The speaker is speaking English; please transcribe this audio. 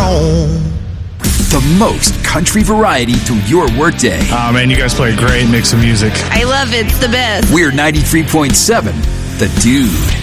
The most country variety to your workday. Oh, man, you guys play a great mix of music. I love it. It's the best. We're 93.7, The Dude.